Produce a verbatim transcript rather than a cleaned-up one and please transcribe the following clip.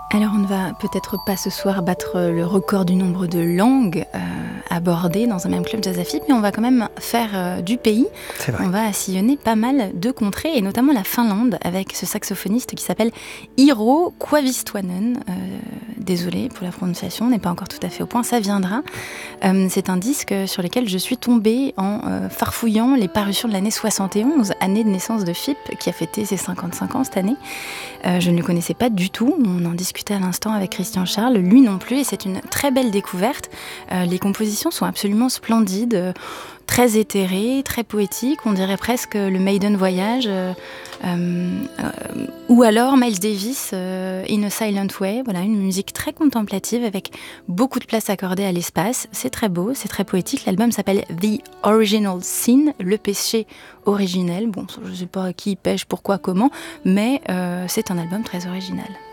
Alors on ne va peut-être pas ce soir battre le record du nombre de langues euh, abordées dans un même club Jazz Afib, mais on va quand même faire euh, du pays. C'est vrai. On va sillonner pas mal de contrées, et notamment la Finlande, avec ce saxophoniste qui s'appelle Iiro Kuavistuinen. Euh, désolée pour la prononciation, on n'est pas encore tout à fait au point, ça viendra. Euh, c'est un disque sur lequel je suis tombée en euh, farfouillant les parutions de l'année soixante et onze, année de naissance de F I P, qui a fêté ses cinquante-cinq ans cette année. Euh, je ne le connaissais pas du tout, on en discutait à l'instant avec Christian Charles, lui non plus, et c'est une très belle découverte. Euh, les compositions sont absolument splendides, euh, très éthérées, très poétiques, on dirait presque le Maiden Voyage, euh, euh, euh, ou alors Miles Davis, euh, In a Silent Way, voilà, une musique très contemplative avec beaucoup de place accordée à l'espace. C'est très beau, c'est très poétique. L'album s'appelle The Original Sin, le péché originel. Bon, je ne sais pas qui pêche, pourquoi, comment, mais euh, c'est un album très original.